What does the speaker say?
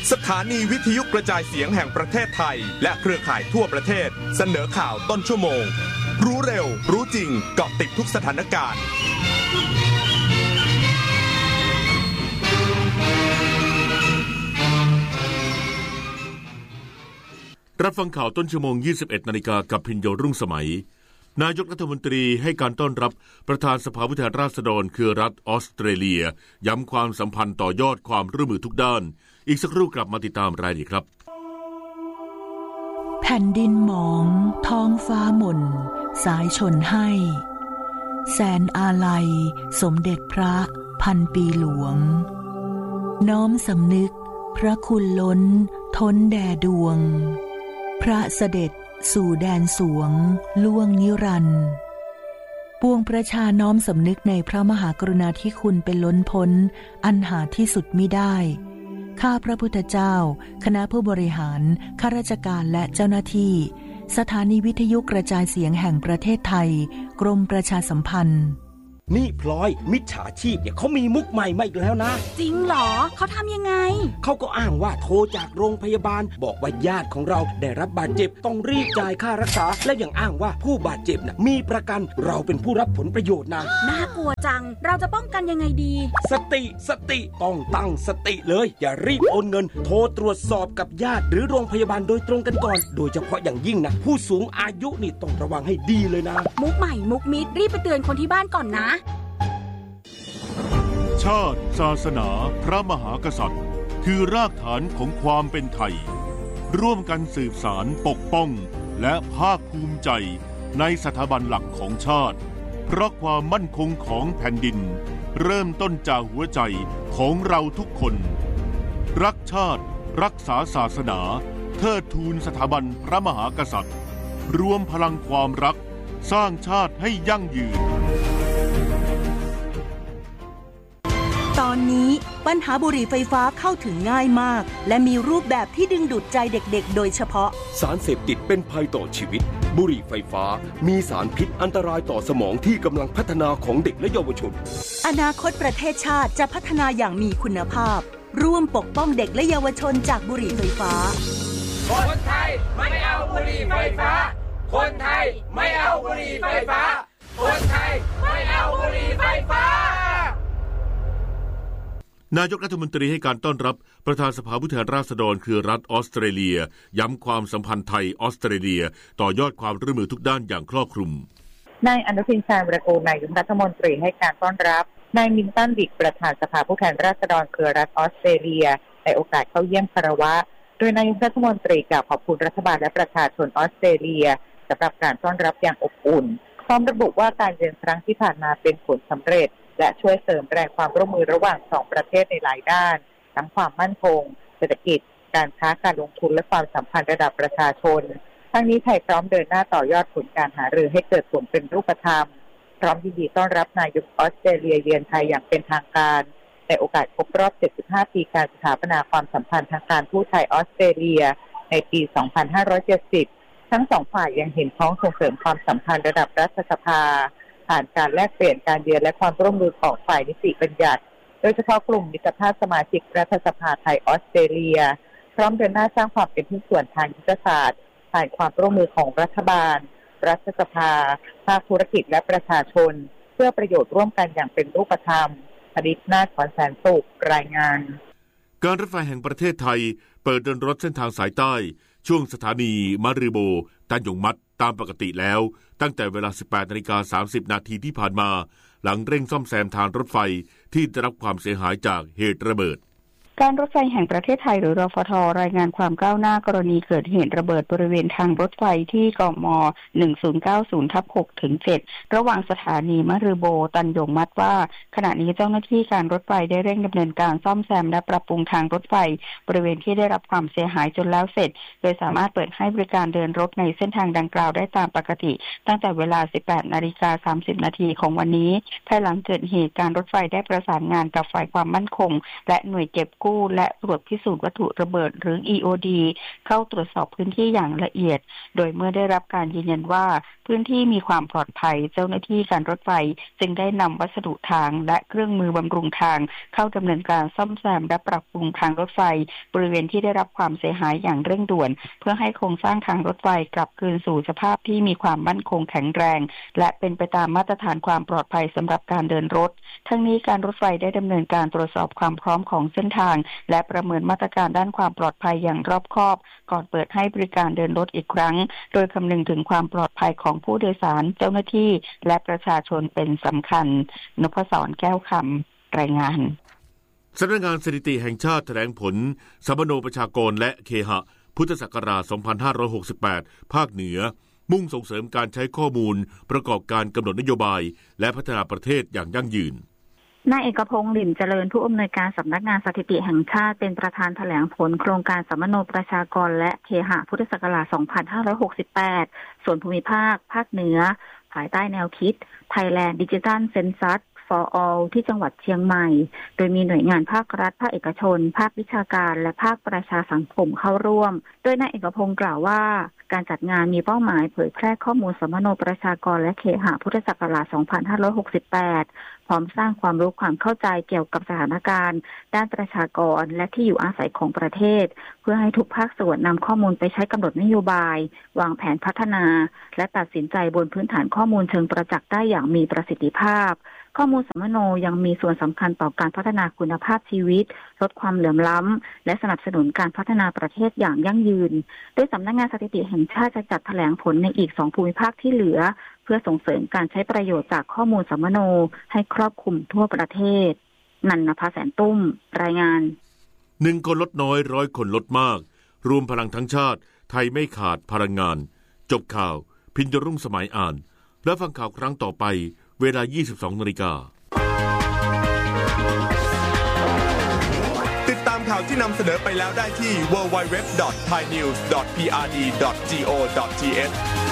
สถานีวิทยุกระจายเสียงแห่งประเทศไทยและเครือข่ายทั่วประเทศเสนอข่าวต้นชั่วโมงรู้เร็วรู้จริงเกาะติดทุกสถานการณ์รับฟังข่าวต้นชั่วโมง 21 นาฬิกากับพิญโยรุ่งสมัยนายกรัฐมนตรีให้การต้อนรับประธานสภาผู้แทนราษฎรคือรัฐออสเตรเลียย้ำความสัมพันธ์ต่อยอดความร่วมมือทุกด้านอีกสักครู่กลับมาติดตามรายละเอียดครับแผ่นดินหมองท้องฟ้าหม่นสายชนให้แสนอาลัยสมเด็จพระพันปีหลวงน้อมสำนึกพระคุณล้นท้นแด่ดวงพระเสด็จสู่แดนสวงล่วงนิรันดร์ปวงประชาน้อมสำนึกในพระมหากรุณาธิคุณเป็นล้นพ้นอันหาที่สุดมิได้ข้าพระพุทธเจ้าคณะผู้บริหารข้าราชการและเจ้าหน้าที่สถานีวิทยุกระจายเสียงแห่งประเทศไทยกรมประชาสัมพันธ์นี่พลอยมิจฉาชีพเนี่ยเขามีมุกใหม่มาอีกแล้วนะจริงเหรอเขาทำยังไงเขาก็อ้างว่าโทรจากโรงพยาบาลบอกว่าญาติของเราได้รับบาดเจ็บต้องรีบจ่ายค่ารักษาและยังอ้างว่าผู้บาดเจ็บน่ะมีประกันเราเป็นผู้รับผลประโยชน์นะน่ากลัวจังเราจะป้องกันยังไงดีสติต้องตั้งสติเลยอย่ารีบโอนเงินโทรตรวจสอบกับญาติหรือโรงพยาบาลโดยตรงกันก่อนโดยเฉพาะอย่างยิ่งนะผู้สูงอายุนี่ต้องระวังให้ดีเลยนะมุกใหม่มุกมิดรีบไปเตือนคนที่บ้านก่อนนะชาติศาสนาพระมหากษัตริย์คือรากฐานของความเป็นไทยร่วมกันสืบสานปกป้องและภาคภูมิใจในสถาบันหลักของชาติเพราะความมั่นคงของแผ่นดินเริ่มต้นจากหัวใจของเราทุกคนรักชาติรักษาศาสนาเทิดทูนสถาบันพระมหากษัตริย์รวมพลังความรักสร้างชาติให้ยั่งยืนตอนนี้ปัญหาบุหรี่ไฟฟ้าเข้าถึงง่ายมากและมีรูปแบบที่ดึงดูดใจเด็กๆโดยเฉพาะสารเสพติดเป็นภัยต่อชีวิตบุหรี่ไฟฟ้ามีสารพิษอันตรายต่อสมองที่กำลังพัฒนาของเด็กและเยาวชนอนาคตประเทศชาติจะพัฒนาอย่างมีคุณภาพร่วมปกป้องเด็กและเยาวชนจากบุหรี่ไฟฟ้าคนไทยไม่เอาบุหรี่ไฟฟ้าคนไทยไม่เอาบุหรี่ไฟฟ้าคนไทยไม่เอาบุหรี่ไฟฟ้านายกรัฐมนตรีให้การต้อนรับประธานสภาผู้แทนราษฎรคือรัฐออสเตรเลียย้ำความสัมพันธ์ไทยออสเตรเลียต่อยอดความร่วมมือทุกด้านอย่างครอบคลุมนายอนุทินชาญวิรากูลนายกรัฐมนตรีให้การต้อนรับนายมินตันดิกประธานสภาผู้แทนราษฎรคือรัฐออสเตรเลียในโอกาสเข้าเยี่ยมคารวะโดยนายกรัฐมนตรีกล่าวขอบคุณรัฐบาลและประชาชนออสเตรเลียสำหรับการต้อนรับอย่างอบอุ่นพร้อมระบุว่าการเยือนครั้งที่ผ่านมาเป็นผลสำเร็จและช่วยเสริมแรงความร่วมมือระหว่าง2ประเทศในหลายด้านทั้งความมั่นคงเศรษฐกิจการค้าการลงทุนและความสัมพันธ์ระดับประชาชนทั้งนี้ไทยพร้อมเดินหน้าต่อยอดผลการหารือให้เกิดผลเป็นรูปธรรมพร้อมยินดีต้อนรับนายกออสเตรเลียเยือนไทยอย่างเป็นทางการในโอกาสครบรอบ75ปีการสถาปนาความสัมพันธ์ทางการทูตไทยออสเตรเลียในปี 2570ทั้งสองฝ่ายยังเห็นพ้องส่งเสริมความสัมพันธ์ระดับรัฐสภาผ่านการแลกเปลี่ยนการเยือนและความร่วมมือของฝ่ายนิติบัญญัติโดยเฉพาะกลุ่มมิตรภาพสมาชิกรัฐสภาไทยออสเตรเลียพร้อมเดินหน้าสร้างความเป็นหุ้นส่วนทางยุทธศาสตร์ผ่านความร่วมมือของรัฐบาลรัฐสภาภาคธุรกิจและประชาชนเพื่อประโยชน์ร่วมกันอย่างเป็นรูปธรรมผลิตนาถ ขอนแสนสุขรายงานการรถไฟแห่งประเทศไทยเปิดเดินรถเส้นทางสายใต้ช่วงสถานีมะรือโบตันหยงมัดตามปกติแล้วตั้งแต่เวลา 18:30 น.ที่ผ่านมาหลังเร่งซ่อมแซมทางรถไฟที่ได้รับความเสียหายจากเหตุระเบิดการรถไฟแห่งประเทศไทยหรือรฟท.รายงานความก้าวหน้ากรณีเกิดเหตุระเบิดบริเวณทางรถไฟที่กม. 1090/6-7 ระหว่างสถานีมะรือโบตันหยงมัดว่าขณะนี้เจ้าหน้าที่การรถไฟได้เร่งดำเนินการซ่อมแซมและปรับปรุงทางรถไฟบริเวณที่ได้รับความเสียหายจนแล้วเสร็จโดยสามารถเปิดให้บริการเดินรถในเส้นทางดังกล่าวได้ตามปกติตั้งแต่เวลา 18:30 น.ของวันนี้ภายหลังเกิดเหตุการรถไฟได้ประสานงานกับฝ่ายความมั่นคงและหน่วยเก็บกู้และตรวจพิสูจน์วัตถุระเบิดหรือ EOD เข้าตรวจสอบพื้นที่อย่างละเอียดโดยเมื่อได้รับการยืนยันว่าพื้นที่มีความปลอดภัยเจ้าหน้าที่การรถไฟจึงได้นำวัสดุทางและเครื่องมือบำรุงทางเข้าดำเนินการซ่อมแซมและปรับปรุงทางรถไฟบริเวณที่ได้รับความเสียหายอย่างเร่งด่วนเพื่อให้โครงสร้างทางรถไฟกลับคืนสู่สภาพที่มีความมั่นคงแข็งแรงและเป็นไปตามมาตรฐานความปลอดภัยสำหรับการเดินรถทั้งนี้การรถไฟได้ดำเนินการตรวจสอบความพร้อมของเส้นทางและประเมินมาตรการด้านความปลอดภัยอย่างรอบคอบก่อนเปิดให้บริการเดินรถอีกครั้งโดยคำนึงถึงความปลอดภัยของผู้โดยสารเจ้าหน้าที่และประชาชนเป็นสำคัญนพศรแก้วคำรายงานสำนักงานสถิติแห่งชาติแถลงผลสัมมโนประชากรและเคหะพุทธศักราช 2568 ภาคเหนือมุ่งส่งเสริมการใช้ข้อมูลประกอบการกำหนดนโยบายและพัฒนาประเทศอย่างยั่งยืนนายเอกพงษ์ หลิ่นเจริญผู้อำนวยการสำนักงานสถิติแห่งชาติเป็นประธานแถลงผลโครงการสัมมโนประชากรและเคหะพุทธศักราช 2568 ส่วนภูมิภาคภาคเหนือภายใต้แนวคิด Thailand Digital Census for All ที่จังหวัดเชียงใหม่โดยมีหน่วยงานภาครัฐภาคเอกชนภาควิชาการและภาคประชาสังคมเข้าร่วมโดยนายเอกพงษ์กล่าวว่าการจัดงานมีเป้าหมายเผยแพร่ข้อมูลสัมมโนประชากรและเคหะพุทธศักราช 2568 พร้อมสร้างความรู้ความเข้าใจเกี่ยวกับสถานการณ์ด้านประชากรและที่อยู่อาศัยของประเทศเพื่อให้ทุกภาคส่วนนำข้อมูลไปใช้กำหนดนโยบายวางแผนพัฒนาและตัดสินใจบนพื้นฐานข้อมูลเชิงประจักษ์ได้อย่างมีประสิทธิภาพข้อมูลสัมมโนยังมีส่วนสำคัญต่อการพัฒนาคุณภาพชีวิตลดความเหลื่อมล้ำและสนับสนุนการพัฒนาประเทศอย่างยั่งยืนโดยสำนักงานสถิติแห่งชาติจะจัดแถลงผลในอีก2ภูมิภาคที่เหลือเพื่อส่งเสริมการใช้ประโยชน์จากข้อมูลสัมมโนให้ครอบคลุมทั่วประเทศนันนภาแสนตุ้มรายงาน 1 คนลดน้อย100 คนลดมากรวมพลังทั้งชาติไทยไม่ขาดพลังงานจบข่าวพิญญรุ่งสมัยอ่านและฟังข่าวครั้งต่อไปเวลา 22:00 น. ติดตามข่าวที่นำเสนอไปแล้วได้ที่ www.thainews.prd.go.th